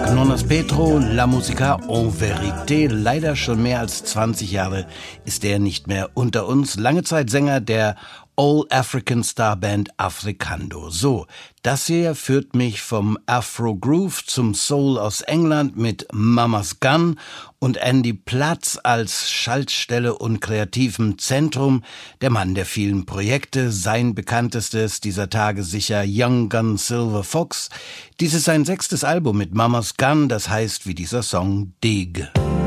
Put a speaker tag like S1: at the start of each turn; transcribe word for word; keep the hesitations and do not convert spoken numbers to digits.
S1: Nonas Petro, La Musica en Vérité. Leider schon mehr als zwanzig Jahre ist er nicht mehr unter uns. Lange Zeit Sänger der All-African Starband Africando. So, das hier führt mich vom Afro-Groove zum Soul aus England mit Mama's Gun und Andy Platz als Schaltstelle und kreativem Zentrum, der Mann der vielen Projekte, sein bekanntestes dieser Tage sicher Young Gun Silver Fox. Dies ist sein sechstes Album mit Mama's Gun, das heißt wie dieser Song Dig.